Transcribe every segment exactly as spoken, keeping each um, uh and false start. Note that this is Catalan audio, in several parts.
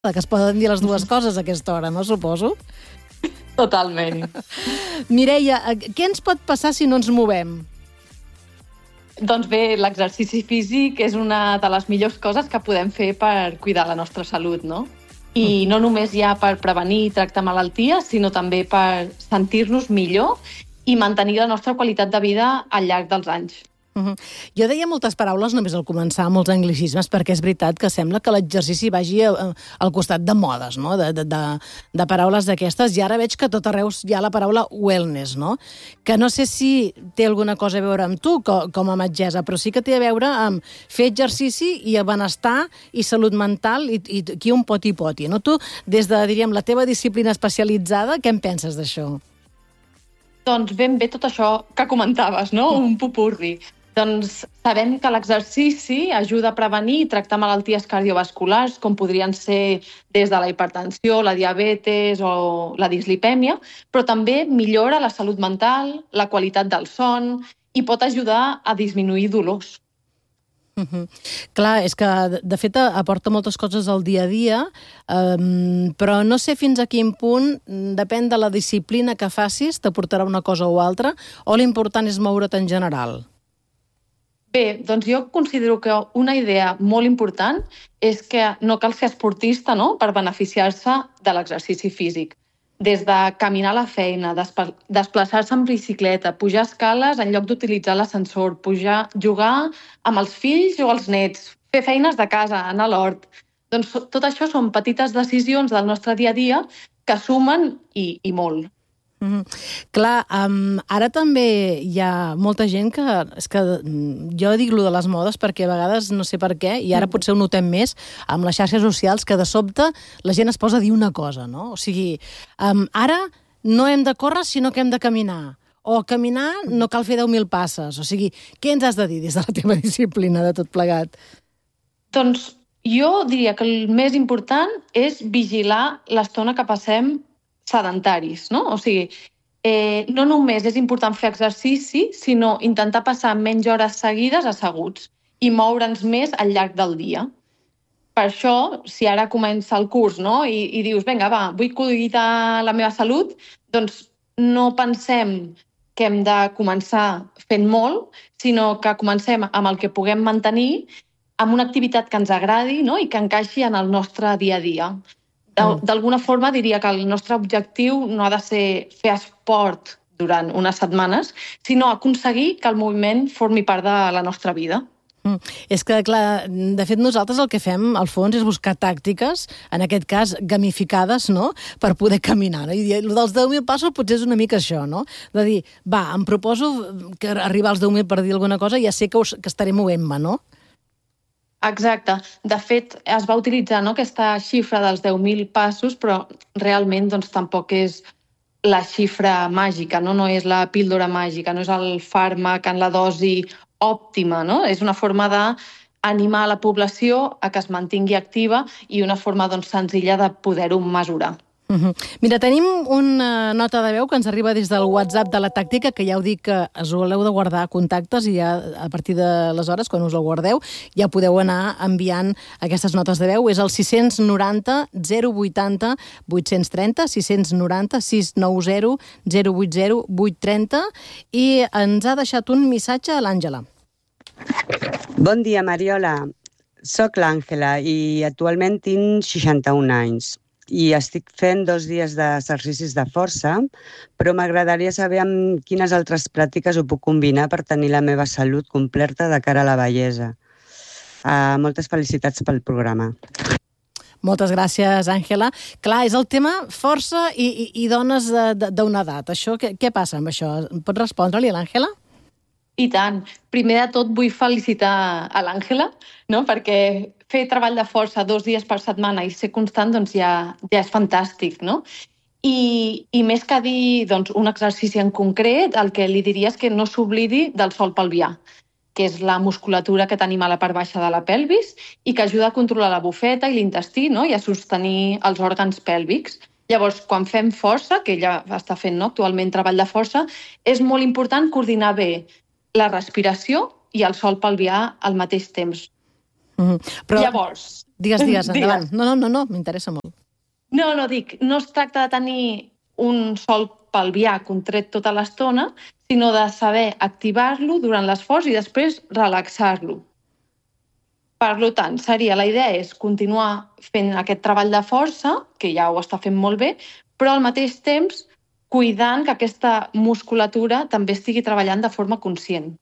que es poden dir les dues coses a aquesta hora, no? Suposo. Totalment. Mireia, què ens pot passar si no ens movem? Doncs bé, l'exercici físic és una de les millors coses que podem fer per cuidar la nostra salut, no? I no només ja per prevenir i tractar malalties, sinó també per sentir-nos millor i mantenir la nostra qualitat de vida al llarg dels anys. Uh-huh. Jo deia moltes paraules només al començar, molts anglicismes, perquè és veritat que sembla que l'exercici vagi al costat de modes, no? de, de, de, de paraules d'aquestes, i ara veig que a tot arreu hi ha la paraula wellness, no? Que no sé si té alguna cosa a veure amb tu, com, com a metgessa, però sí que té a veure amb fer exercici i el benestar i salut mental, i, i aquí un poti-poti, no? Tu, des de, diríem, la teva disciplina especialitzada, què en penses d'això? Doncs ben bé tot això que comentaves, no? Un pupurri. Doncs sabem que l'exercici ajuda a prevenir i tractar malalties cardiovasculars, com podrien ser des de la hipertensió, la diabetes o la dislipèmia, però també millora la salut mental, la qualitat del son i pot ajudar a disminuir dolors. Uh-huh. Clar, és que de fet aporta moltes coses al dia a dia, um, però no sé fins a quin punt, depèn de la disciplina que facis, t'aportarà una cosa o altra, o l'important és moure't en general? Bé, doncs jo considero que una idea molt important és que no cal ser esportista, no?, per beneficiar-se de l'exercici físic. Des de caminar a la feina, desplaçar-se en bicicleta, pujar escales en lloc d'utilitzar l'ascensor, pujar, jugar amb els fills o els nets, fer feines de casa, anar a l'hort. Doncs tot això són petites decisions del nostre dia a dia que sumen i, i molt. Mm-hmm. Clar, um, ara també hi ha molta gent que, és que jo dic lo de les modes perquè a vegades no sé per què, i ara potser ho notem més amb les xarxes socials, que de sobte la gent es posa a dir una cosa, no? O sigui, um, ara no hem de córrer sinó que hem de caminar, o caminar no cal fer deu mil passes, o sigui, què ens has de dir des de la teva disciplina de tot plegat? Doncs jo diria que el més important és vigilar l'estona que passem sedentaris, no? O sigui, eh, no només és important fer exercici, sinó intentar passar menys hores seguides asseguts i moure'ns més al llarg del dia. Per això, si ara comença el curs, no?, i, i dius, vinga, va, vull cuidar la meva salut, doncs no pensem que hem de començar fent molt, sinó que comencem amb el que puguem mantenir, amb una activitat que ens agradi, no?, i que encaixi en el nostre dia a dia. D'alguna forma diria que el nostre objectiu no ha de ser fer esport durant unes setmanes, sinó aconseguir que el moviment formi part de la nostra vida. Mm. És que, clar, de fet nosaltres el que fem al fons és buscar tàctiques, en aquest cas gamificades, no?, per poder caminar, no? I el dels deu mil passos potser és una mica això, no? De dir, va, em proposo que arribar als deu mil per dir alguna cosa, ja sé que, us, que estaré movent-me, no? Exacte. De fet, es va utilitzar, no?, aquesta xifra dels deu mil passos, però realment doncs, tampoc és la xifra màgica, no? No és la píldora màgica, no és el fàrmac en la dosi òptima, no? És una forma d'animar a la població a que es mantingui activa i una forma doncs, senzilla de poder-ho mesurar. Uh-huh. Mira, tenim una nota de veu que ens arriba des del WhatsApp de la tàctica, que ja heu dit que us voleu de guardar contactes i ja a partir de les hores, quan us el guardeu, ja podeu anar enviant aquestes notes de veu. És el sis noranta zero vuitanta vuit trenta, sis noranta sis nou zero zero vuit zero vuit trenta, i ens ha deixat un missatge a l'Àngela. Bon dia, Mariola. Soc l'Àngela i actualment tinc seixanta-un anys. I estic fent dos dies d'exercicis de força, però m'agradaria saber amb quines altres pràctiques ho puc combinar per tenir la meva salut completa de cara a la bellesa. Uh, moltes felicitats pel programa. Moltes gràcies, Àngela. Clar, és el tema força i, i, i dones d'una edat. Això, què, què passa amb això? Pots respondre-li a l'Àngela? I tant. Primer de tot vull felicitar a l'Àngela, no?, perquè fer treball de força dos dies per setmana i ser constant doncs ja, ja és fantàstic, no? I, i més que dir doncs, un exercici en concret, el que li diria és que no s'oblidi del sòl pelvià, que és la musculatura que tenim a la part baixa de la pelvis i que ajuda a controlar la bufeta i l'intestí, no?, i a sostenir els òrgans pèlvics. Llavors, quan fem força, que ella està fent, no?, actualment treball de força, és molt important coordinar bé la respiració i el sòl pelvià al mateix temps. Mm-hmm. Però... Llavors, Digues, digues, endavant. Digues. No, no, no, no m'interessa molt. No, no, dic, no es tracta de tenir un sol pelvià contret tota l'estona, sinó de saber activar-lo durant l'esforç i després relaxar-lo. Per tant, seria, la idea és continuar fent aquest treball de força, que ja ho està fent molt bé, però al mateix temps cuidant que aquesta musculatura també estigui treballant de forma conscient.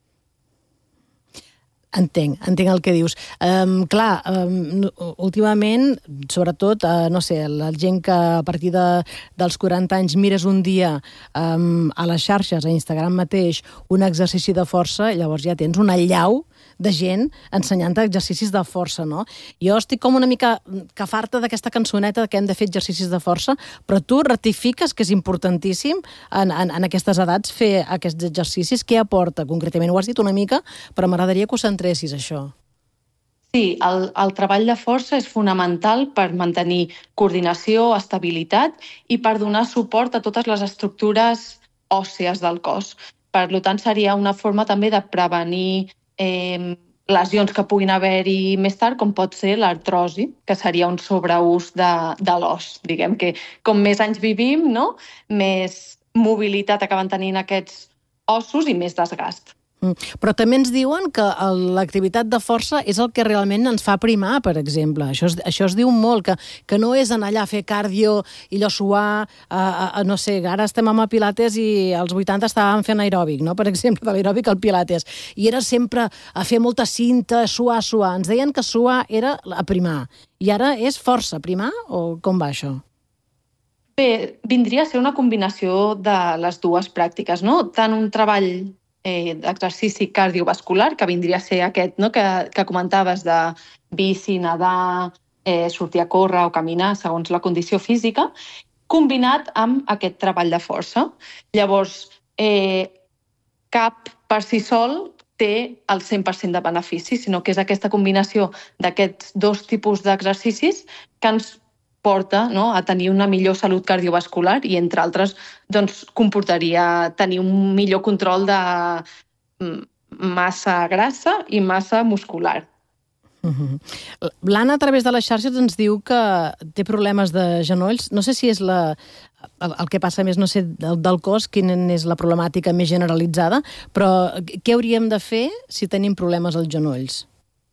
Entenc, entenc el que dius. Um, clar, um, últimament, sobretot, uh, no sé, la gent que a partir de, dels quaranta anys mires un dia um, a les xarxes, a Instagram mateix, un exercici de força, llavors ja tens una allau de gent ensenyant exercicis de força, no? Jo estic com una mica que farta d'aquesta cançoneta que hem de fer exercicis de força, però tu ratifiques que és importantíssim en, en, en aquestes edats fer aquests exercicis. Què aporta concretament? Ho has dit una mica, però m'agradaria que ho centressis, això. Sí, el, el treball de força és fonamental per mantenir coordinació, estabilitat i per donar suport a totes les estructures òssees del cos. Per tant, seria una forma també de prevenir Eh, lesions que puguin haver-hi més tard, com pot ser l'artrosi, que seria un sobreús de, de l'os. Diguem que com més anys vivim, no? Més mobilitat acaben tenint aquests ossos i més desgast. Mm. Però també ens diuen que l'activitat de força és el que realment ens fa primar, per exemple. Això es, això es diu molt, que, que no és anar allà a fer cardio i allò suar, a, a, no sé, ara estem amb el pilates i als vuitanta estàvem fent aeròbic, no? Per exemple, de l'aeròbic al pilates. I era sempre a fer molta cinta, suar, suar. Ens deien que suar era a primar. I ara és força primar o com va això? Bé, vindria a ser una combinació de les dues pràctiques, no? Tant un treball Eh, d'exercici cardiovascular, que vindria a ser aquest, no? que, que comentaves de bici, nedar, eh, sortir a córrer o caminar, segons la condició física, combinat amb aquest treball de força. Llavors, eh, cap per si sol té el cent per cent de benefici, sinó que és aquesta combinació d'aquests dos tipus d'exercicis que ens porta, no?, a tenir una millor salut cardiovascular i, entre altres, doncs, comportaria tenir un millor control de massa grassa i massa muscular. Uh-huh. L'Anna, a través de les xarxes, ens diu que té problemes de genolls. No sé si és la, el, el que passa més, no sé, del, del cos, quina és la problemàtica més generalitzada, però què hauríem de fer si tenim problemes als genolls?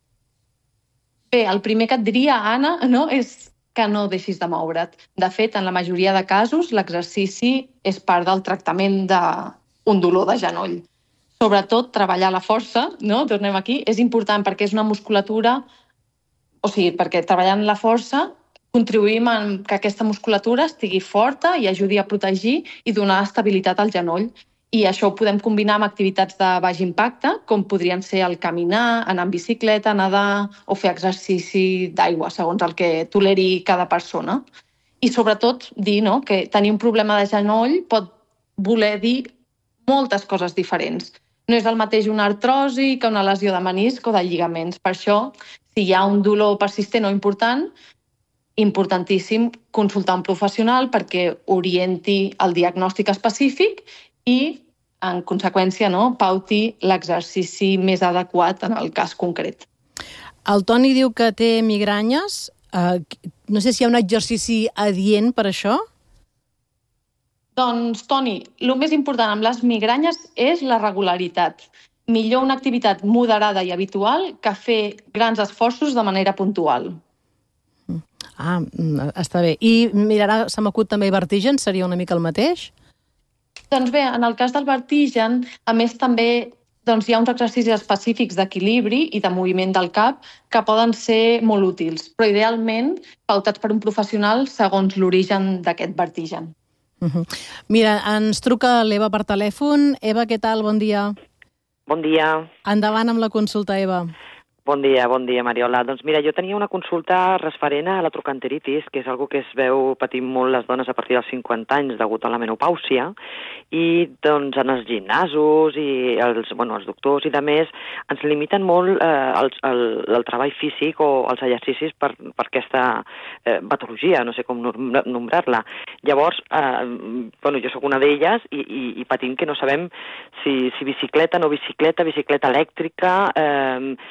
Bé, el primer que et diria, Anna, no?, és que no deixis de moure't. De fet, en la majoria de casos, l'exercici és part del tractament d'un dolor de genoll. Sobretot, treballar la força, no?, tornem aquí, és important perquè és una musculatura, o sigui, perquè treballant la força contribuïm a que aquesta musculatura estigui forta i ajudi a protegir i donar estabilitat al genoll. I això ho podem combinar amb activitats de baix impacte, com podrien ser el caminar, anar en bicicleta, nedar o fer exercici d'aigua, segons el que toleri cada persona. I sobretot dir, no?, que tenir un problema de genoll pot voler dir moltes coses diferents. No és el mateix una artrosi que una lesió de menisc o de lligaments. Per això, si hi ha un dolor persistent o important, importantíssim consultar un professional perquè orienti el diagnòstic específic i, en conseqüència, no, pauti l'exercici més adequat en el cas concret. El Toni diu que té migranyes. Uh, no sé si hi ha un exercici adient per això? Doncs, Toni, el més important amb les migranyes és la regularitat. Millor una activitat moderada i habitual que fer grans esforços de manera puntual. Ah, està bé. I mira, ara se m'acut també vertigen, seria una mica el mateix? Doncs bé, en el cas del vertigen, a més també doncs, hi ha uns exercicis específics d'equilibri i de moviment del cap que poden ser molt útils, però idealment pautats per un professional segons l'origen d'aquest vertigen. Uh-huh. Mira, ens truca l'Eva per telèfon. Eva, què tal? Bon dia. Bon dia. Endavant amb la consulta, Eva. Bon dia, bon dia, Mariola. Doncs mira, jo tenia una consulta referent a la trocanteritis, que és una que es veu patint molt les dones a partir dels cinquanta anys degut a la menopàusia, i doncs en els gimnasos i els, bueno, els doctors i de més ens limiten molt eh, el, el, el treball físic o els exercicis per, per aquesta eh, patologia, no sé com nombrar-la. Llavors, eh, bueno, jo sóc una d'elles i, i, i patint que no sabem si, si bicicleta, no bicicleta, bicicleta elèctrica, eh, pilates,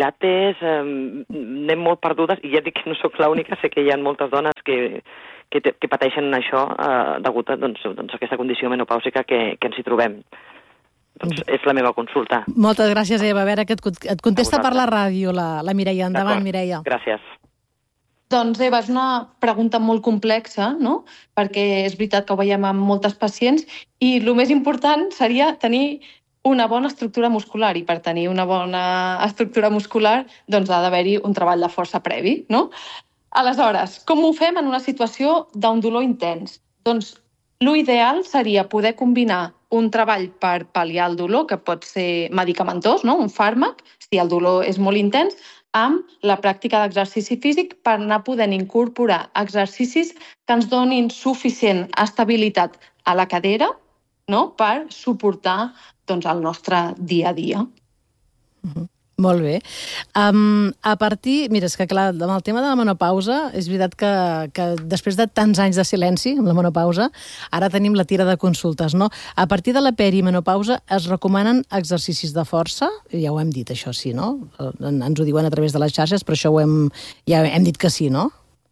pilates, eh, anem molt perdudes, i ja dic que no sóc l'única, sé que hi ha moltes dones que, que, te, que pateixen això eh, degut a doncs, doncs, aquesta condició menopàusica que, que ens hi trobem. Doncs és la meva consulta. Moltes gràcies, Eva. A veure, que et, et contesta per la ràdio la, la Mireia. Endavant, Mireia. Gràcies. Doncs, Eva, és una pregunta molt complexa, no? Perquè és veritat que ho veiem amb moltes pacients i el més important seria tenir una bona estructura muscular, i per tenir una bona estructura muscular doncs ha d'haver-hi un treball de força previ, no? Aleshores, com ho fem en una situació d'un dolor intens? Doncs l'ideal seria poder combinar un treball per pal·liar el dolor, que pot ser medicamentós, no? Un fàrmac, si el dolor és molt intens, amb la pràctica d'exercici físic per anar podent incorporar exercicis que ens donin suficient estabilitat a la cadera, no?, per suportar doncs, el nostre dia a dia. Uh-huh. Molt bé. Um, a partir... Mira, és que clar, amb el tema de la menopausa, és veritat que, que després de tants anys de silenci amb la menopausa, ara tenim la tira de consultes, no? A partir de la perimenopausa es recomanen exercicis de força? Ja ho hem dit, això sí, no? Ens ho diuen a través de les xarxes, però això ho hem, ja hem dit que sí, no?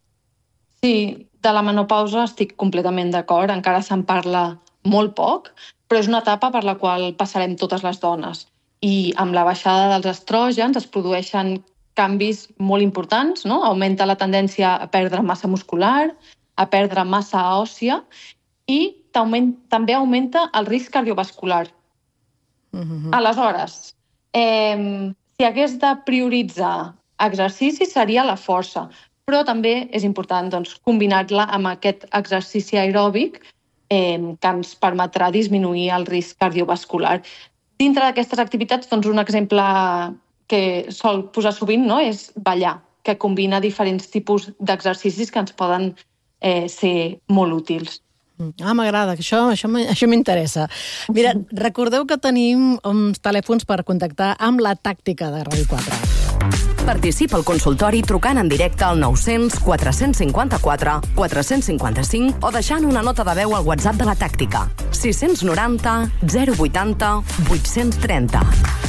Sí, de la menopausa estic completament d'acord, encara se'n parla molt poc, però és una etapa per la qual passarem totes les dones. I amb la baixada dels estrògens es produeixen canvis molt importants, no? Augmenta la tendència a perdre massa muscular, a perdre massa òssia i també augmenta el risc cardiovascular. Uh-huh. Aleshores, eh, si hagués de prioritzar exercici seria la força, però també és important doncs, combinar-la amb aquest exercici aeròbic eh, que ens permetrà disminuir el risc cardiovascular. Dintre d'aquestes activitats, doncs, un exemple que sol posar sovint, no?, és ballar, que combina diferents tipus d'exercicis que ens poden eh, ser molt útils. Ah, m'agrada, això, això, això m'interessa. Mira, recordeu que tenim uns telèfons per contactar amb la tàctica de Ràdio quatre. Participa al consultori trucant en directe al nou-cents quatre cents cinquanta-quatre quatre-cents cinquanta-cinc o deixant una nota de veu al WhatsApp de la tàctica. sis noranta zero vuitanta vuit-cents trenta.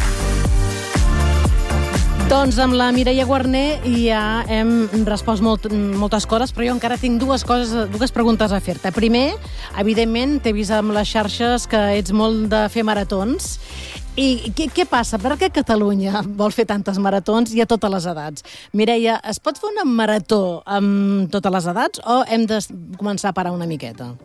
Doncs amb la Mireia Guarner ja hem respost molt, moltes coses, però jo encara tinc dues coses, dues preguntes a fer-te. Primer, evidentment, t'he vist amb les xarxes que ets molt de fer maratons. I què, què passa? Per què Catalunya vol fer tantes maratons i a totes les edats? Mireia, es pot fer una marató amb totes les edats o hem de començar a parar una miqueta?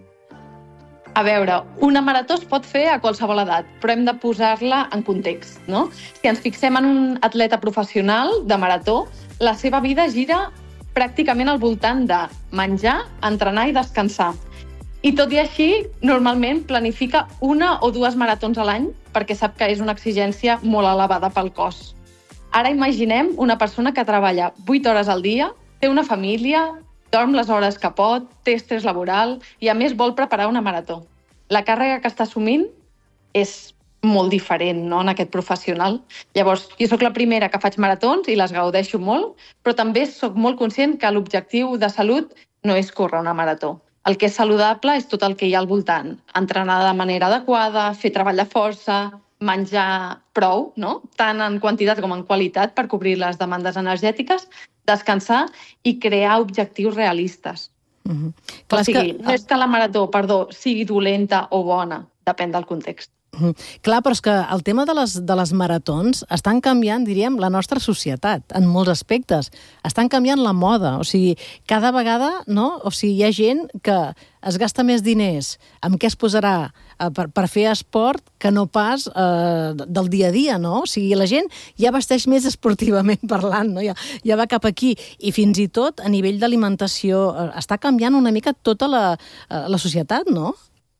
A veure, una marató es pot fer a qualsevol edat, però hem de posar-la en context, no? Si ens fixem en un atleta professional de marató, la seva vida gira pràcticament al voltant de menjar, entrenar i descansar. I tot i així, normalment planifica una o dues maratons a l'any perquè sap que és una exigència molt elevada pel cos. Ara imaginem una persona que treballa vuit hores al dia, té una família, dorm les hores que pot, té estrès laboral i a més vol preparar una marató. La càrrega que està assumint és molt diferent, no?, en aquest professional. Llavors, jo sóc la primera que faig maratons i les gaudeixo molt, però també sóc molt conscient que l'objectiu de salut no és córrer una marató. El que és saludable és tot el que hi ha al voltant. Entrenar de manera adequada, fer treball de força, menjar prou, no?, tant en quantitat com en qualitat per cobrir les demandes energètiques, descansar i crear objectius realistes. Uh-huh. O sigui, que... no és que la marató, perdó, sigui dolenta o bona, depèn del context. Uh-huh. Clar, però és que el tema de les, de les maratons estan canviant, diríem, la nostra societat en molts aspectes. Estan canviant la moda. O sigui, cada vegada, no? O sigui, hi ha gent que es gasta més diners amb què es posarà eh, per, per fer esport que no pas eh, del dia a dia, no? O sigui, la gent ja vesteix més esportivament parlant, no? Ja, ja va cap aquí. I fins i tot a nivell d'alimentació eh, està canviant una mica tota la, eh, la societat, no?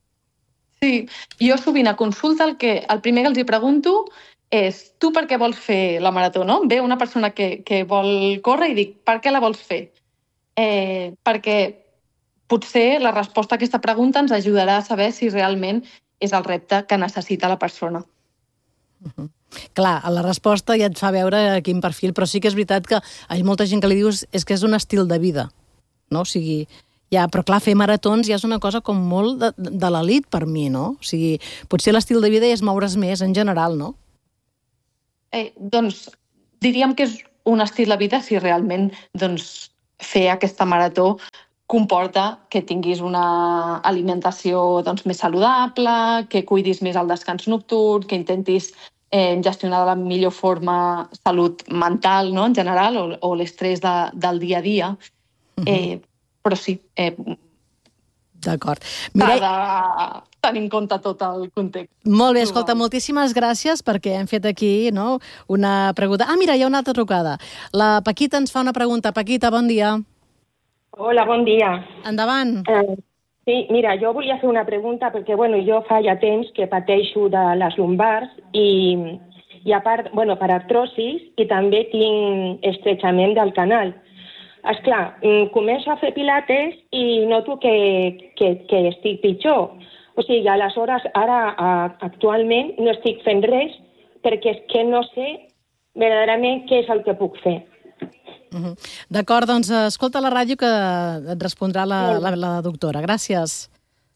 Sí, jo sovint a consulta el, que, el primer que els hi pregunto és tu per què vols fer la marató, no? Ve una persona que, que vol córrer i dic, per què la vols fer? Eh, perquè potser la resposta a aquesta pregunta ens ajudarà a saber si realment és el repte que necessita la persona. Uh-huh. Clar, la resposta ja et fa veure quin perfil, però sí que és veritat que hi ha molta gent que li dius és que és un estil de vida, no? O sigui... Ja, però clar, fer maratons ja és una cosa com molt de, de l'elit per mi, no? O sigui, potser l'estil de vida és moure's més en general, no? Eh, doncs, diríem que és un estil de vida si realment doncs, fer aquesta marató comporta que tinguis una alimentació doncs, més saludable, que cuidis més el descans nocturn, que intentis eh, gestionar de la millor forma salut mental, no?, en general, o, o l'estrès de, del dia a dia. Eh, però sí, eh, D'acord. S'ha de tenir en compte tot el context. Molt bé, escolta, moltíssimes gràcies perquè hem fet aquí no, una pregunta. Ah, mira, hi ha una altra trucada. La Paquita ens fa una pregunta. Paquita, bon dia. Hola, bon dia. Endavant. Eh, sí, mira, jo volia fer una pregunta perquè, bueno, jo fa ja temps que pateixo de les lumbars i, i a part, bueno, per artrosis i també tinc estrechament del canal. Esclar, començo a fer pilates i noto que, que, que estic pitjor. O sigui, aleshores, ara, actualment, no estic fent res perquè és que no sé verdaderament què és el que puc fer. Uh-huh. D'acord, doncs escolta la ràdio que et respondrà la, la, la doctora. Gràcies.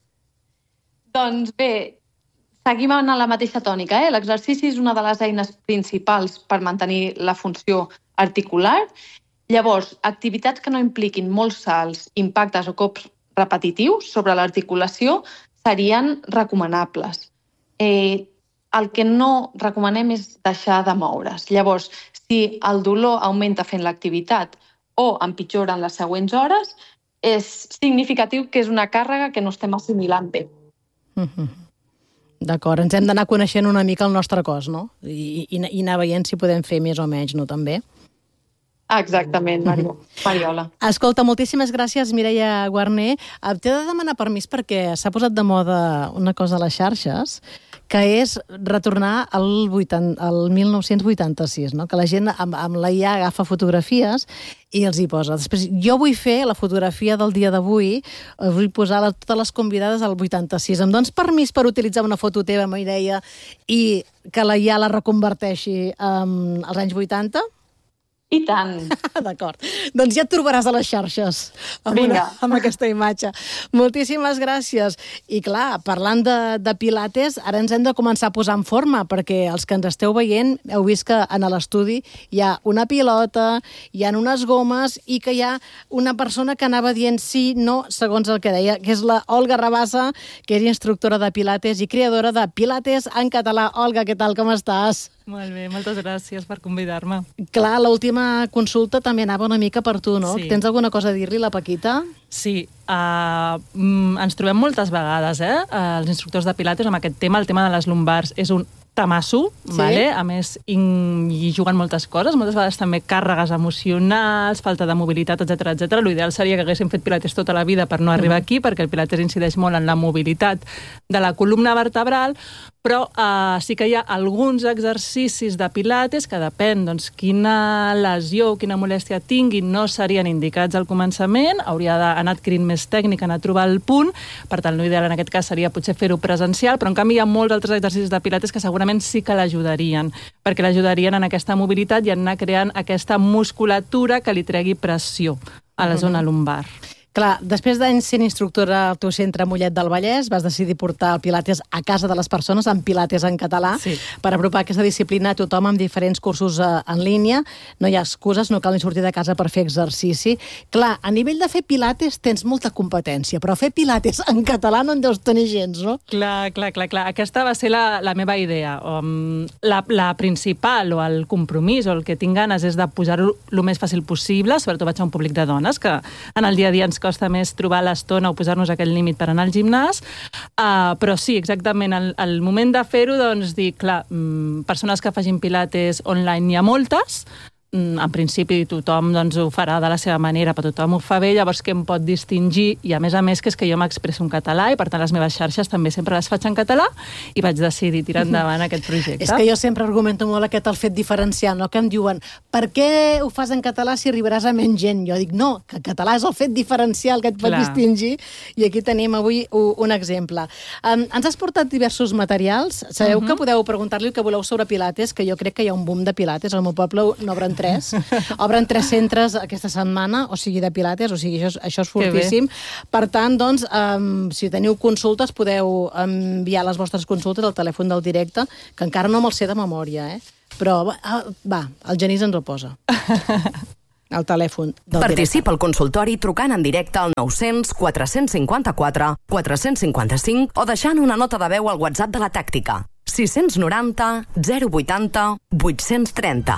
Doncs bé, seguim en la mateixa tònica. Eh? L'exercici és una de les eines principals per mantenir la funció articular. Llavors, activitats que no impliquin molts salts, impactes o cops repetitius sobre l'articulació serien recomanables. Eh, el que no recomanem és deixar de moure's. Llavors, si el dolor augmenta fent l'activitat o empitjora en les següents hores, és significatiu que és una càrrega que no estem assimilant bé. Uh-huh. D'acord, ens hem d'anar coneixent una mica el nostre cos, no? I, i, i anar veient si podem fer més o menys, no, també? Exactament, Mario. Mariola. Escolta, moltíssimes gràcies, Mireia Guarner. T'he de demanar permís perquè s'ha posat de moda una cosa a les xarxes, que és retornar al, vuitanta, al mil nou-cents vuitanta-sis, no? Que la gent amb, amb la I A agafa fotografies i els hi posa. Després, jo vull fer la fotografia del dia d'avui, vull posar la, totes les convidades al vuitanta-sis. Em dones permís per utilitzar una foto teva, Mireia, i que la I A la reconverteixi um, als anys vuitanta? I tant. D'acord. Doncs ja et trobaràs a les xarxes amb, una, amb aquesta imatge. Moltíssimes gràcies. I clar, parlant de, de pilates, ara ens hem de començar a posar en forma, perquè els que ens esteu veient heu vist que en l'estudi hi ha una pilota, hi ha unes gomes i que hi ha una persona que anava dient sí, no, segons el que deia, que és la Olga Rabassa, que és instructora de pilates i creadora de Pilates en català. Olga, què tal, com estàs? Molt bé, moltes gràcies per convidar-me. Clar, l'última consulta també anava una mica per tu, no? Sí. Tens alguna cosa a dir-li, la Paquita? Sí, uh, ens trobem moltes vegades, eh, els instructors de Pilates amb aquest tema, el tema de les lumbars és un tamasso, sí. Vale? A més, in, hi juguen moltes coses, moltes vegades també càrregues emocionals, falta de mobilitat, etcètera, etcètera. L'ideal seria que haguéssim fet pilates tota la vida per no arribar aquí, perquè el pilates incideix molt en la mobilitat de la columna vertebral, però eh, sí que hi ha alguns exercicis de pilates que depèn, doncs, quina lesió o quina molèstia tinguin, no serien indicats al començament, hauria d'anar adquirint més tècnica, anar a trobar el punt, per tant, l'ideal en aquest cas seria potser fer-ho presencial, però en canvi hi ha molts altres exercicis de pilates que segurament sí que l'ajudarien, perquè l'ajudarien en aquesta mobilitat i en anar creant aquesta musculatura que li tregui pressió a la zona lumbar. Clar, després d'anys sent instructora al teu centre Mollet del Vallès, vas decidir portar el Pilates a casa de les persones, amb Pilates en català, sí. Per apropar aquesta disciplina a tothom amb diferents cursos en línia. No hi ha excuses, no cal ni sortir de casa per fer exercici. Clar, a nivell de fer Pilates tens molta competència, però fer Pilates en català no en deus tenir gens, no? Clar, clar, clar. clar. Aquesta va ser la, la meva idea. Um, la, la principal, o el compromís, o el que tinc ganes, és de posar-ho el més fàcil possible, sobretot vaig a un públic de dones, que en el dia a dia ens costa més trobar l'estona o posar-nos aquell límit per anar al gimnàs, uh, però sí, exactament, el, el moment de fer-ho, doncs, dir, clar, mm, persones que facin pilates online n'hi ha moltes, mm, en principi tothom doncs, ho farà de la seva manera, però tothom ho fa bé, llavors què em pot distingir? I a més a més que és que jo m'expresso en català i per tant les meves xarxes també sempre les faig en català i vaig decidir tirar endavant aquest projecte. És que jo sempre argumento molt aquest el fet diferencial, no? Que em diuen, per què ho fas en català si arribaràs a menys gent? Jo dic, no, que el català és el fet diferencial que et pot Clar. distingir i aquí tenim avui un exemple. Um, ens has portat diversos materials, sabeu uh-huh. que podeu preguntar-li el que voleu sobre Pilates, que jo crec que hi ha un boom de Pilates, al meu poble n'obren tres, obren tres centres aquesta setmana, o sigui de Pilates, o sigui, això, això és fortíssim. Per tant, doncs, um, si teniu consultes, podeu enviar les vostres consultes al telèfon del directe, que encara no me'l sé de memòria, eh? Però, va, el Genís ens ho posa. El telèfon del Participa al consultori trucant en directe al nou-cents quatre cinquanta-quatre quatre cinquanta-cinc o deixant una nota de veu al WhatsApp de la tàctica. sis noranta zero vuitanta vuit-cents trenta.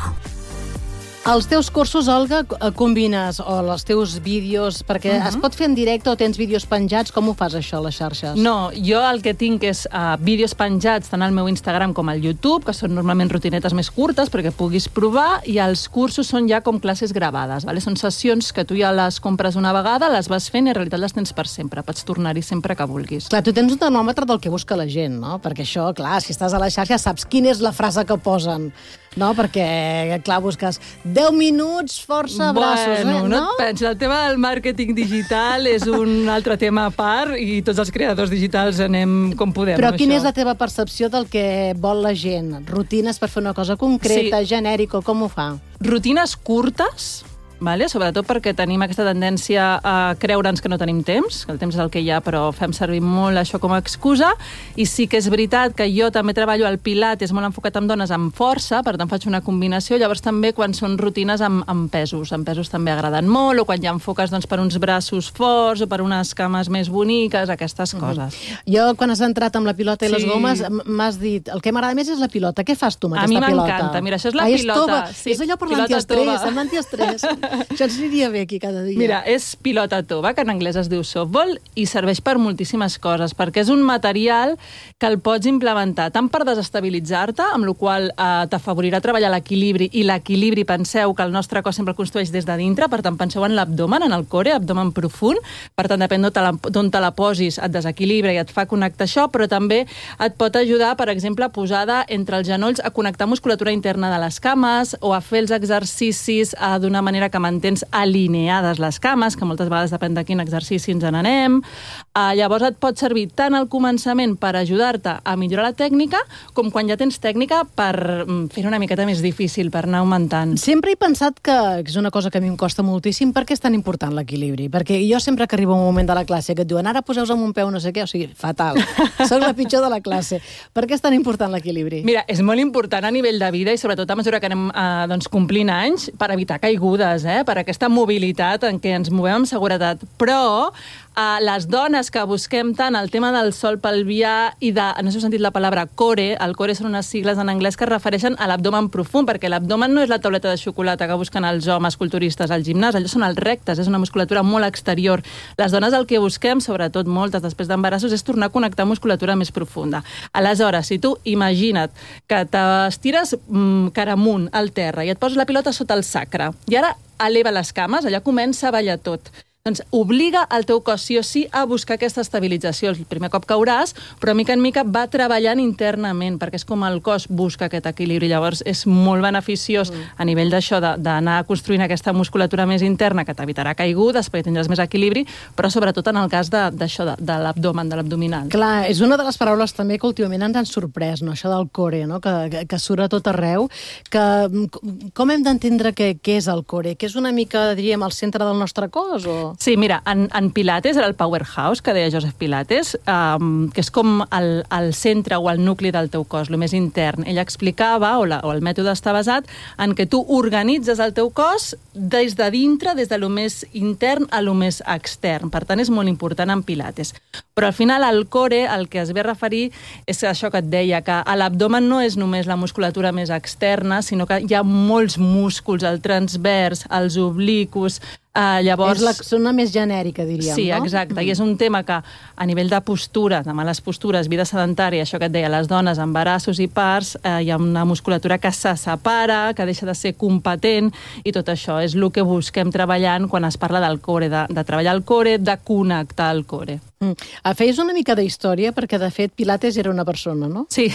Els teus cursos, Olga, combines o els teus vídeos, perquè uh -huh. es pot fer en directe o tens vídeos penjats? Com ho fas, això, a les xarxes? No, jo el que tinc és uh, vídeos penjats tant al meu Instagram com al YouTube, que són normalment rutinetes més curtes perquè puguis provar, i els cursos són ja com classes gravades. Vale? Són sessions que tu ja les compres una vegada, les vas fent i en realitat les tens per sempre. Pots tornar-hi sempre que vulguis. Clar, tu tens un termòmetre del que busca la gent, no? Perquè això, clar, si estàs a la xarxa saps quina és la frase que posen, no? Perquè, clar, busques deu minuts, força, braços, bueno, eh? No? no et pensis, el tema del màrqueting digital és un altre tema a part i tots els creadors digitals anem com podem. Però quina això. és la teva percepció del que vol la gent? Rutines per fer una cosa concreta, sí. genèrica, com ho fa? Rutines curtes, vale? Sobretot perquè tenim aquesta tendència a creure'ns que no tenim temps, que el temps és el que hi ha, però fem servir molt això com a excusa, i sí que és veritat que jo també treballo al Pilates molt enfocat en dones amb força, per tant faig una combinació, llavors també quan són rutines amb, amb pesos, amb pesos també agraden molt, o quan ja enfoques doncs, per uns braços forts o per unes cames més boniques, aquestes coses. Mm-hmm. Jo, quan has entrat amb la pilota i sí. les gomes, m'has dit, el que m'agrada més és la pilota. Què fas tu amb aquesta pilota? A mi m'encanta, mira, això és la ah, pilota. És, sí, és allò per l'antiestrès, amb l'antiestrès. Això ens aniria bé aquí cada dia. Mira, és pilota tova, que en anglès es diu softball, i serveix per moltíssimes coses, perquè és un material que el pots implementar tant per desestabilitzar-te, amb la qual eh, t'afavorirà treballar l'equilibri, i l'equilibri, penseu que el nostre cos sempre el construeix des de dintre, per tant, penseu en l'abdomen, en el core, abdomen profund, per tant, depèn d'on te la posis, et desequilibra i et fa connectar això, però també et pot ajudar, per exemple, posada entre els genolls, a connectar musculatura interna de les cames o a fer els exercicis eh, d'una manera que mantens alineades les cames, que moltes vegades depèn de quin exercici ens n'anem. Uh, llavors et pot servir tant al començament per ajudar-te a millorar la tècnica, com quan ja tens tècnica per fer una miqueta més difícil, per anar augmentant. Sempre he pensat que és una cosa que a mi em costa moltíssim. Per què és tan important l'equilibri? Perquè jo sempre que arribo a un moment de la classe que et diuen ara poseu-vos amb un peu no sé què, o sigui, fatal. Soc la pitjor de la classe. Per què és tan important l'equilibri? Mira, és molt important a nivell de vida i sobretot a mesura que anem eh, doncs, complint anys per evitar caigudes, eh, per aquesta mobilitat en què ens movem amb seguretat. Però a les dones que busquem tant el tema del sòl pelvià i de, no sé si heu sentit la paraula core, el core són unes sigles en anglès que es refereixen a l'abdomen profund, perquè l'abdomen no és la tauleta de xocolata que busquen els homes culturistes al gimnàs, allò són els rectes, és una musculatura molt exterior. Les dones el que busquem, sobretot moltes després d'embarassos, és tornar a connectar musculatura més profunda. Aleshores, si tu imagina't que t'estires mm, cara amunt al terra i et poses la pilota sota el sacre, i ara eleva les cames, allà comença a ballar tot. Doncs obliga el teu cos sí o sí a buscar aquesta estabilització. El primer cop cauràs, però mica en mica va treballant internament, perquè és com el cos busca aquest equilibri. Llavors és molt beneficiós mm. a nivell d'això, d'anar construint aquesta musculatura més interna que t'evitarà caigudes, perquè tindràs més equilibri, però sobretot en el cas d'això, de, de, de l'abdomen, de l'abdominal. Clar, és una de les paraules també que últimament ens han sorprès, no? Això del core, no? que, que, que surt a tot arreu. Que, com hem d'entendre què és el core? Que és una mica, diríem, al centre del nostre cos, o...? Sí, mira, en, en Pilates era el powerhouse, que deia Joseph Pilates, um, que és com el, el centre o el nucli del teu cos, el més intern. Ell explicava, o, la, o el mètode està basat, en què tu organitzes el teu cos des de dintre, des de lo més intern a lo més extern. Per tant, és molt important en Pilates. Però al final el core, el que es ve a referir, és això que et deia, que a l'abdomen no és només la musculatura més externa, sinó que hi ha molts músculs, el transvers, els obliqus. Uh, llavors... És la zona més genèrica, diríem, sí, no? Sí, exacte. Mm. I és un tema que, a nivell de postura, de males postures, vida sedentària, això que et deia, les dones, embarassos i parts, eh, hi ha una musculatura que se separa, que deixa de ser competent, i tot això és el que busquem treballant quan es parla del core, de, de treballar el core, de connectar el core. Mm. Feies una mica d'història, perquè, de fet, Pilates era una persona, no? Sí.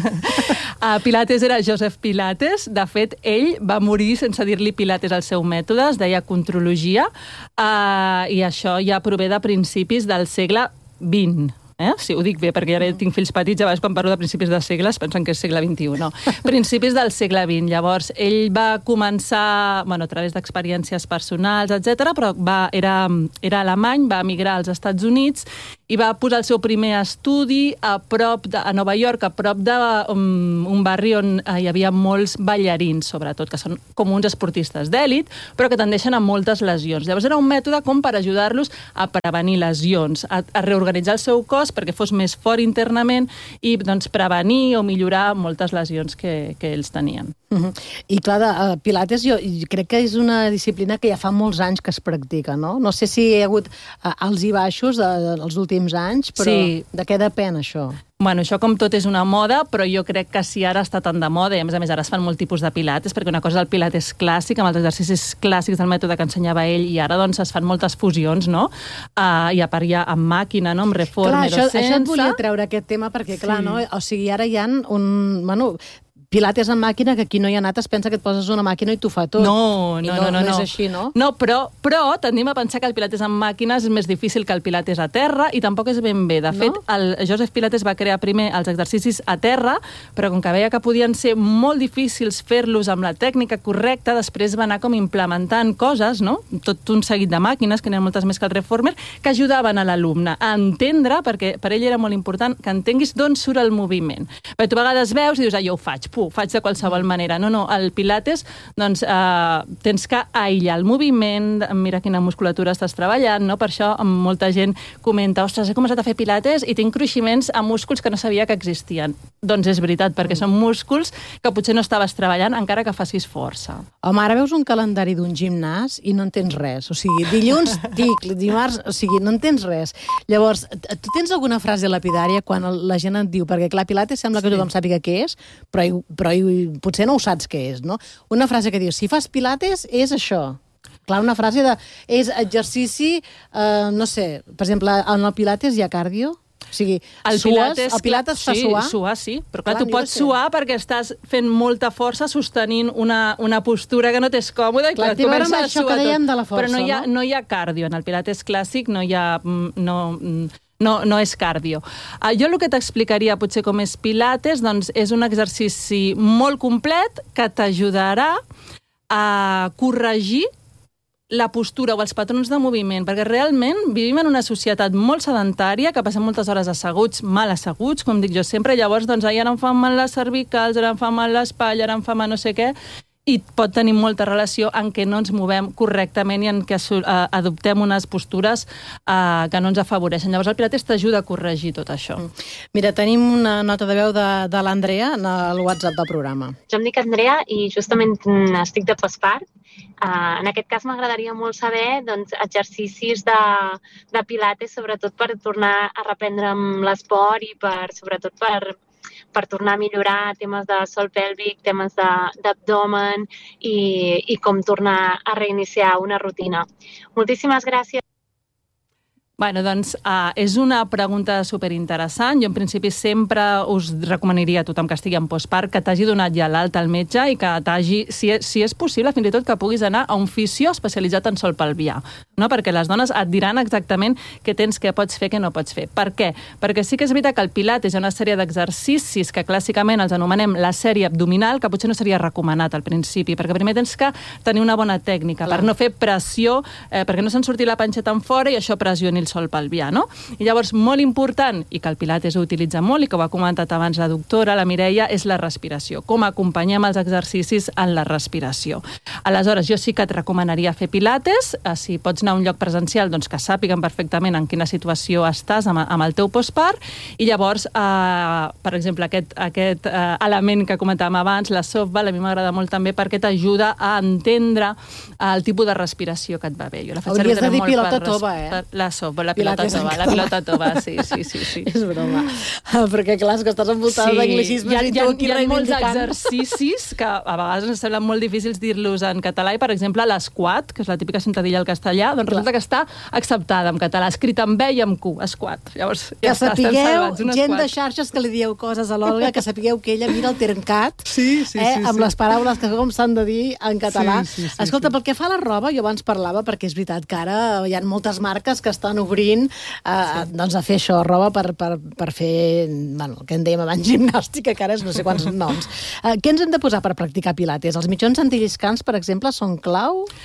uh, Pilates era Joseph Pilates. De fet, ell va morir sense dir-li Pilates al seu mètode, es deia contrologia, uh, i això ja prové de principis del segle vint. Eh? Sí, ho dic bé, perquè ara tinc fills petits, a vegades quan parlo de principis de segles pensen que és segle vint-i-u, no. Principis del segle vint. Llavors, ell va començar, bueno, a través d'experiències personals, etcètera, però va, era, era alemany, va emigrar als Estats Units i va posar el seu primer estudi a prop de, a Nova York, a prop d'un um, barri on uh, hi havia molts ballarins, sobretot, que són com uns esportistes d'èlit, però que tendeixen a moltes lesions. Llavors era un mètode com per ajudar-los a prevenir lesions, a, a reorganitzar el seu cos perquè fos més fort internament i doncs, prevenir o millorar moltes lesions que, que ells tenien. Uh-huh. I clar, de, uh, Pilates jo crec que és una disciplina que ja fa molts anys que es practica, no? No sé si hi ha hagut uh, alts i baixos de, de, dels últims anys, però sí. De què depèn això? Bueno, això com tot és una moda, però jo crec que si ara està tan de moda, i a més a més ara es fan molt tipus de pilates, perquè una cosa és el pilates clàssic, amb els exercicis clàssics del mètode que ensenyava ell, i ara doncs es fan moltes fusions, no? Uh, I a part ja amb màquina, no? Amb reformer, clar, això, o sense... això et volia treure aquest tema, perquè clar, sí. No? O sigui, ara hi ha un... Bueno, Pilates en màquina, que aquí no hi ha anat, es pensa que et poses una màquina i t'ho fa tot. No, no, no, no, no. No és així, no? No, però, però tendim a pensar que el Pilates en màquines és més difícil que el Pilates a terra i tampoc és ben bé. De fet, no? El Joseph Pilates va crear primer els exercicis a terra, però com que veia que podien ser molt difícils fer-los amb la tècnica correcta, després va anar com implementant coses, no? Tot un seguit de màquines, que n'hi ha moltes més que el Reformer, que ajudaven a l'alumne a entendre, perquè per ell era molt important que entenguis d'on surt el moviment. Perquè tu a vegades veus i dius, ah, jo ho faig, ho faig de qualsevol manera. No, no, el Pilates, doncs, eh, tens que aïllar el moviment, mira quina musculatura estàs treballant, no? Per això molta gent comenta, ostres, he començat a fer Pilates i tinc cruiximents a músculs que no sabia que existien. Doncs és veritat, perquè són músculs que potser no estaves treballant encara que facis força. Home, ara veus un calendari d'un gimnàs i no entens res. O sigui, dilluns, tic, dimarts, o sigui, no entens res. Llavors, tu tens alguna frase lapidària quan la gent et diu, perquè clar, Pilates sembla que tothom sàpiga què és, però, però potser no ho saps què és, no? Una frase que diu, si fas Pilates, és això. Clar, una frase de... És exercici, eh, no sé, per exemple, en el Pilates hi ha cardio? O sigui, el sues, Pilates, el Pilates fa sí, suar? suar, sí. Però clar, clar tu pots suar perquè estàs fent molta força sostenint una, una postura que no t'és còmoda i clar, clar comença a suar tot. De la força, però no hi, ha, no? no hi ha cardio. En el Pilates clàssic no hi ha... No, No, no és cardio. Uh, jo el que t'explicaria potser com és Pilates, doncs és un exercici molt complet que t'ajudarà a corregir la postura o els patrons de moviment, perquè realment vivim en una societat molt sedentària, que passem moltes hores asseguts, mal asseguts, com dic jo sempre, llavors doncs ara em fan mal les cervicals, ara em fa mal l'espatlla, ara em fa mal no sé què, i pot tenir molta relació en què no ens movem correctament i en què uh, adoptem unes postures uh, que no ens afavoreixen. Llavors el Pilates t'ajuda a corregir tot això. Mira, tenim una nota de veu de, de l'Andrea en el WhatsApp del programa. Jo em dic Andrea i justament estic de postpart. Uh, en aquest cas m'agradaria molt saber doncs, exercicis de, de Pilates, sobretot per tornar a reprendre amb l'esport i per, sobretot per per tornar a millorar temes de sòl pèlvic, temes d'abdomen i, i com tornar a reiniciar una rutina. Moltíssimes gràcies. Bueno, doncs uh, és una pregunta superinteressant. Jo, en principi, sempre us recomanaria a tothom que estigui en postpart que t'hagi donat ja l'alta al metge i que t'hagi, si, si és possible, fins i tot que puguis anar a un fisio especialitzat en sòl pelvià, no? Perquè les dones et diran exactament què tens, què pots fer, què no pots fer. Per què? Perquè sí que és veritat que el Pilates hi ha una sèrie d'exercicis que clàssicament els anomenem la sèrie abdominal, que potser no seria recomanat al principi, perquè primer tens que tenir una bona tècnica, clar, per no fer pressió, eh, perquè no se'n surti la panxa tan fora i això pressioni el sòl pelvià, no? I llavors, molt important, i que el Pilates ho utilitza molt, i que ho ha comentat abans la doctora, la Mireia, és la respiració. Com acompanyem els exercicis en la respiració. Aleshores, jo sí que et recomanaria fer Pilates, si pots anar a un lloc presencial, doncs que sàpiguen perfectament en quina situació estàs amb, amb el teu postpart, i llavors, eh, per exemple, aquest, aquest eh, element que comentàvem abans, la softball, a mi m'agrada molt també perquè t'ajuda a entendre el tipus de respiració que et va bé. Jo la faig Hauries de dir pilota tova, eh? Per la softball, la pilota tova, la pilota tova, sí, sí, sí, sí. És broma. Perquè, clar, és que estàs envoltada sí. d'anglicismes i tu aquí reivindicant. Hi ha molts exercicis que a vegades ens semblen molt difícils dir-los en català i, per exemple, l'esquat, que és la típica sentadilla al castellà, doncs resulta que està acceptada en català, escrit amb B i amb Q, esquat. Llavors, ja que està, sapigueu, gent de xarxes que li dieu coses a l'Olga, que sapigueu que ella mira el Termcat, sí, sí, eh, sí, amb sí. les paraules que com s'han de dir en català. Sí, sí, sí, Escolta, sí. pel que fa a la roba, jo abans parlava, perquè és veritat que ara hi ha moltes marques que estan obrint Uh, sí. doncs a fer això, roba per, per, per fer, bueno, el que en dèiem abans, gimnàstica, que ara és no sé quants noms. Uh, què ens hem de posar per practicar Pilates? Els mitjons antilliscants, per exemple, són clau?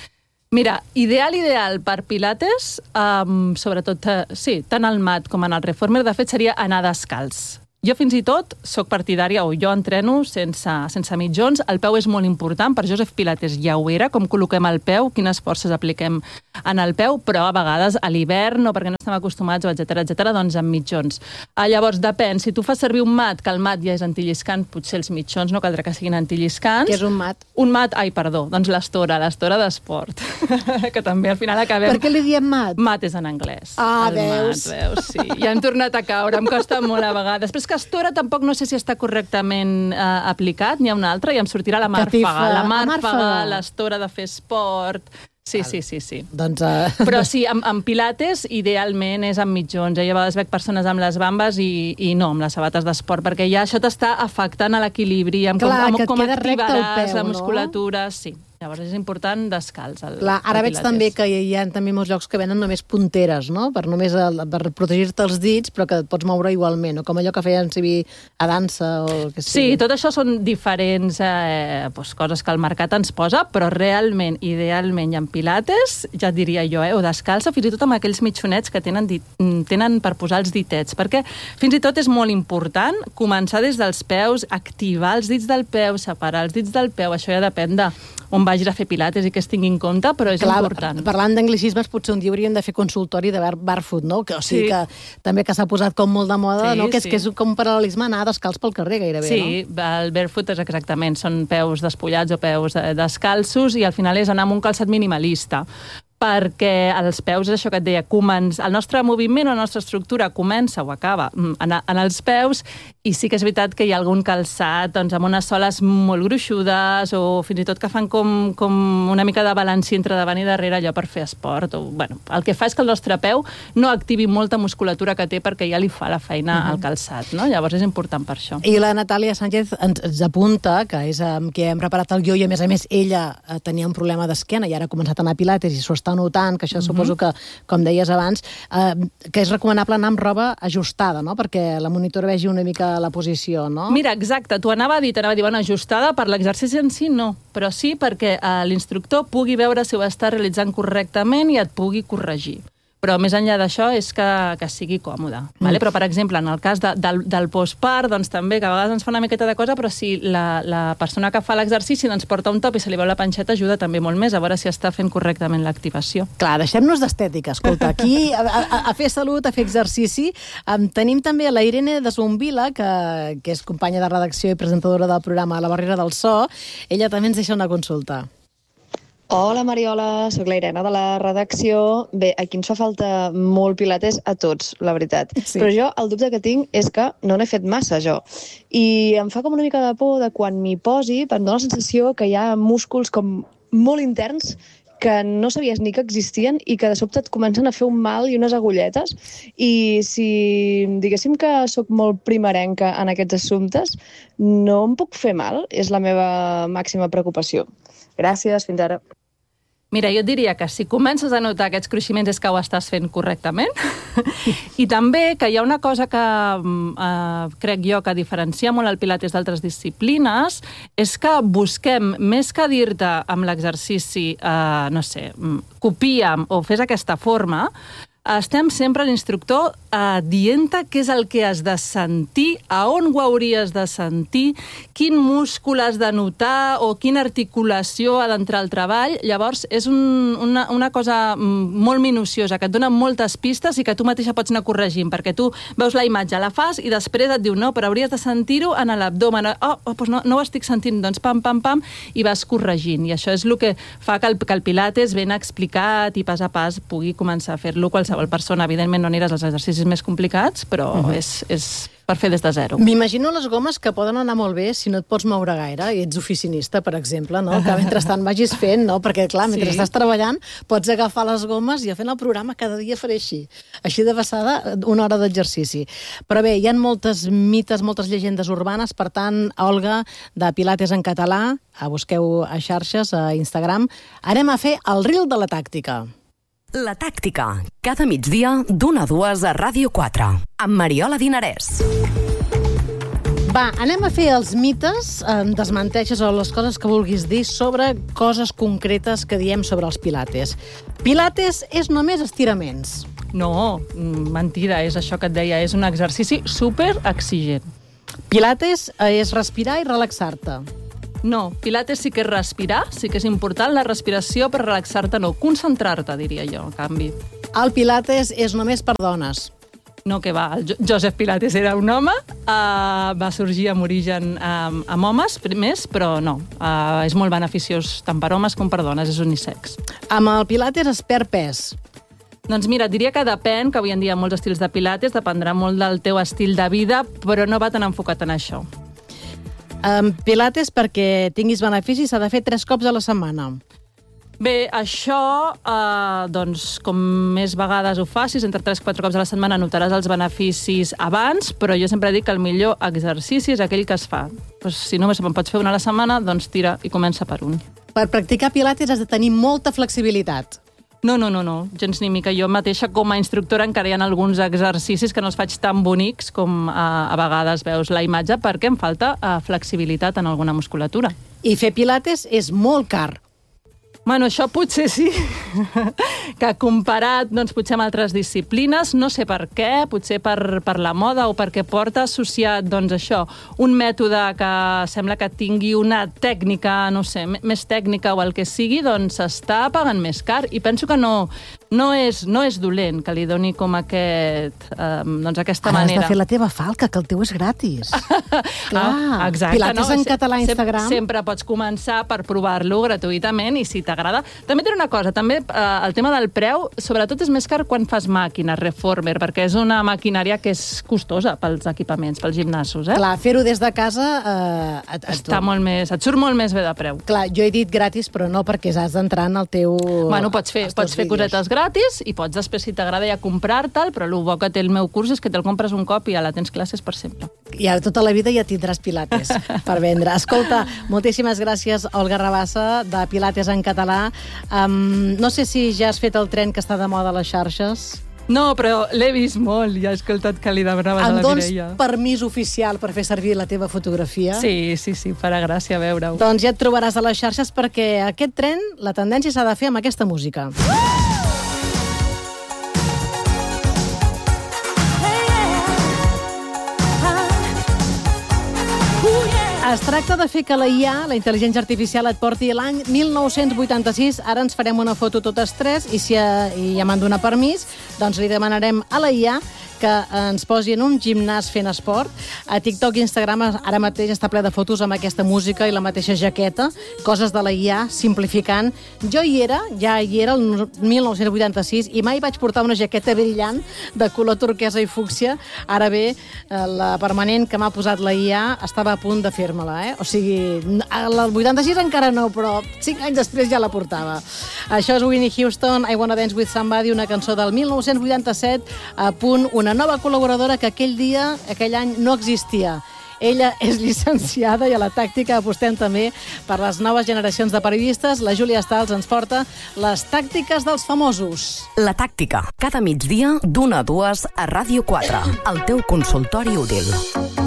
Mira, ideal, ideal per pilates, um, sobretot, uh, sí, tant al mat com en el reformer, de fet, seria anar descalç. Jo fins i tot soc partidària, o jo entreno sense, sense mitjons. El peu és molt important, per Joseph Pilates ja ho era, com col·loquem el peu, quines forces apliquem en el peu, però a vegades a l'hivern o perquè no estem acostumats, etcètera, etcètera, doncs amb mitjons. Ah, llavors, depèn, si tu fas servir un mat, que el mat ja és antilliscant, potser els mitjons no caldrà que siguin antilliscants. Què és un mat? Un mat, ai, perdó, doncs l'estora, l'estora d'esport, que també al final acabem... Per què li diem mat? Mat és en anglès. Ah, el veus? Mat, veus, sí. Ja hem tornat a caure, em costa molt a vegades. Després que estora tampoc no sé si està correctament eh, aplicat, n'hi ha una altra, i em sortirà la màrfaga. La màrfaga, l'estora de fer esport... Sí, sí, sí, sí. Doncs, uh... Però sí, amb, amb pilates idealment és amb mitjons. Jo a vegades veig persones amb les bambes i, i no, amb les sabates d'esport, perquè ja això t'està afectant a l'equilibri, amb Clar, com, amb, com et activaràs peu, la musculatura, no? sí. Llavors és important descalç. El, Clar, ara el veig pilates. també que hi ha també molts llocs que venen només punteres, no? Per només el, per protegir-te els dits, però que et pots moure igualment, o com allò que feien servir a dansa o el que sigui. Sí, tot això són diferents eh, doncs, coses que el mercat ens posa, però realment, idealment, i en pilates, ja et diria jo, eh, o descalça, fins i tot amb aquells mitjonets que tenen, dit, tenen per posar els ditets, perquè fins i tot és molt important començar des dels peus, activar els dits del peu, separar els dits del peu, això ja depèn de on vagis a fer pilates i que es tingui en compte, però és Clar, important. Parlant d'anglicismes, potser un dia hauríem de fer consultori de bar barefoot, no? Que, o sigui Sí. que també que s'ha posat com molt de moda, Sí, no? Que és, sí. que és com un paral·lelisme anar descalç pel carrer, gairebé, Sí, no? el barefoot és exactament, són peus despullats o peus eh, descalços, i al final és anar amb un calçat minimalista, perquè els peus, és això que et deia, comença, el nostre moviment o la nostra estructura comença o acaba en, en els peus, i sí que és veritat que hi ha algun calçat doncs, amb unes soles molt gruixudes o fins i tot que fan com, com una mica de balanci entre davant i darrere, allò per fer esport. O, bueno, el que fa és que el nostre peu no activi molta musculatura que té perquè ja li fa la feina uh-huh. al calçat, no? Llavors és important per això. I la Natàlia Sánchez ens, ens apunta, que és amb qui hem preparat el guió, i a més a més ella eh, tenia un problema d'esquena i ara ha començat a anar a pilates i s'ho està notant, que això uh-huh. suposo que, com deies abans, eh, que és recomanable anar amb roba ajustada, no? Perquè la monitora vegi una mica la posició, no? Mira, exacte, t'ho anava a dir, t'anava a dir, bueno, ajustada per l'exercici en si, no, però sí perquè eh, l'instructor pugui veure si ho està realitzant correctament i et pugui corregir. Però més enllà d'això és que, que sigui còmode. Mm. Vale? Però, per exemple, en el cas de, del, del postpart, doncs també, que a vegades ens fa una miqueta de cosa, però si la, la persona que fa l'exercici doncs porta un top i se li veu la panxeta, ajuda també molt més a veure si està fent correctament l'activació. Clar, deixem-nos d'estètica. Escolta, aquí a, a, a fer salut, a fer exercici. Um, tenim també la Irene de Zumbila, que, que és companya de redacció i presentadora del programa La Barrera del So. Ella també ens deixa una consulta. Hola Mariola, sóc la Irene de la redacció. Bé, aquí ens fa falta molt pilates a tots, la veritat. Sí. Però jo el dubte que tinc és que no n'he fet massa, jo. I em fa com una mica de por de quan m'hi posi, em dóna la sensació que hi ha músculs com molt interns que no sabies ni que existien i que de sobte et comencen a fer un mal i unes agulletes. I si diguéssim que sóc molt primerenca en aquests assumptes, no em puc fer mal? És la meva màxima preocupació. Gràcies, fins ara. Mira, jo et diria que si comences a notar aquests cruiximents és que ho estàs fent correctament. I també que hi ha una cosa que eh, crec jo que diferencia molt el pilates d'altres disciplines, és que busquem, més que dir-te amb l'exercici, eh, no sé, copia'm o fes aquesta forma, estem sempre l'instructor eh, dient-te què és el que has de sentir, a on ho hauries de sentir, quin múscul has de notar o quina articulació ha d'entrar al treball. Llavors, és un, una, una cosa molt minuciosa, que et dona moltes pistes i que tu mateixa pots anar corregint, perquè tu veus la imatge, la fas i després et diu no, però hauries de sentir-ho en l'abdomen. Oh, oh doncs no, no ho estic sentint, doncs pam, pam, pam, i vas corregint. I això és el que fa que el, que el pilates ben explicat i pas a pas pugui començar a fer-lo qualsevol persona. Evidentment no aniràs als exercicis més complicats, però uh-huh. és, és per fer des de zero. M'imagino les gomes que poden anar molt bé si no et pots moure gaire i ets oficinista, per exemple, no? Que mentrestant vagis fent, no? Perquè, clar, mentre sí. estàs treballant pots agafar les gomes i a fent el programa cada dia faré així. Així de passada, una hora d'exercici. Però bé, hi ha moltes mites, moltes llegendes urbanes, per tant, Olga, de Pilates en català, busqueu a xarxes, a Instagram. Anem a fer el reel de la tàctica. La tàctica, cada migdia d'una a dues a Ràdio quatre, amb Mariola Dinarès. Va, anem a fer els mites, eh, desmenteixes o les coses que vulguis dir sobre coses concretes que diem sobre els pilates. Pilates és només estiraments. No, mentida, és això que et deia, és un exercici super exigent. Pilates és respirar i relaxar-te. No, pilates sí que és respirar, sí que és important la respiració, per relaxar-te no, concentrar-te, diria jo, en canvi. El pilates és només per dones. No, que va, el Joseph Pilates era un home, uh, va sorgir amb origen um, amb homes primers, però no, uh, és molt beneficiós tant per homes com per dones, és unisex. Amb el pilates es perd pes. Doncs mira, diria que depèn, que avui en dia hi ha molts estils de pilates, dependrà molt del teu estil de vida, però no va tan enfocat en això. Um, pilates, perquè tinguis beneficis, s'ha de fer tres cops a la setmana. Bé, això, eh, doncs, com més vegades ho facis, entre tres i quatre cops a la setmana notaràs els beneficis abans, però jo sempre dic que el millor exercici és aquell que es fa. Pues, si només en pots fer una a la setmana, doncs tira i comença per un. Per practicar pilates has de tenir molta flexibilitat. No, no, no, no, gens ni mica. Jo mateixa, com a instructora, encara hi ha alguns exercicis que no els faig tan bonics com a, a vegades veus la imatge, perquè em falta uh, flexibilitat en alguna musculatura. I fer pilates és molt car. Bueno, això potser sí, que comparat, doncs, potser amb altres disciplines, no sé per què, potser per, per la moda o perquè porta associat, doncs, això, un mètode que sembla que tingui una tècnica, no sé, més tècnica o el que sigui, doncs s'està pagant més car. I penso que no, no, és, no és dolent que li doni com aquest, eh, doncs, aquesta Ara manera. Has de fer la teva falca, que el teu és gratis. Clar, ah, exacte, pilates no? en català a Instagram. Sempre, sempre pots començar per provar-lo gratuïtament i si t'agrada. També diré una cosa, també eh, el tema del preu, sobretot és més car quan fas màquina, reformer, perquè és una maquinària que és costosa pels equipaments, pels gimnasos, eh? Clar, fer-ho des de casa... Eh, et, Està molt més, et surt molt més bé de preu. Clar, jo he dit gratis, però no, perquè has d'entrar en el teu... Bueno, pots fer, pots fer cosetes gratis i pots després, si t'agrada, ja comprar-te'l, però el bo que té el meu curs és que te'l compres un cop i ja la tens classes per sempre. I ara tota la vida ja tindràs pilates per vendre. Escolta, moltíssimes gràcies, Olga Rabassa, de Pilates en català. Um, no sé si ja has fet el tren que està de moda a les xarxes. No, però l'he vist molt, ja he escoltat que li demanaves a la Mireia. Em dones permís oficial per fer servir la teva fotografia? Sí, sí, sí, farà gràcia veure-ho. Doncs ja et trobaràs a les xarxes perquè aquest tren, la tendència s'ha de fer amb aquesta música. Es tracta de fer que la I A, la intel·ligència artificial, et porti l'any mil nou-cents vuitanta-sis. Ara ens farem una foto totes tres i si i ja m'han donat permís, doncs li demanarem a la I A que ens posi en un gimnàs fent esport. A TikTok i Instagram ara mateix està ple de fotos amb aquesta música i la mateixa jaqueta, coses de la I A, simplificant. Jo hi era, ja hi era el mil nou-cents vuitanta-sis i mai vaig portar una jaqueta brillant de color turquesa i fúcsia. Ara bé, la permanent que m'ha posat la I A estava a punt de fer-me-la, eh? O sigui, el vuitanta-sis encara no, però cinc anys després ja la portava. Això és Whitney Houston, I Wanna Dance With Somebody, una cançó del mil nou-cents vuitanta-set, a punt, una nova col·laboradora que aquell dia, aquell any, no existia. Ella és llicenciada i a la tàctica apostem també per les noves generacions de periodistes. La Júlia Stals ens porta les tàctiques dels famosos. La tàctica, cada migdia d'una a dues a Ràdio quatre, el teu consultori útil.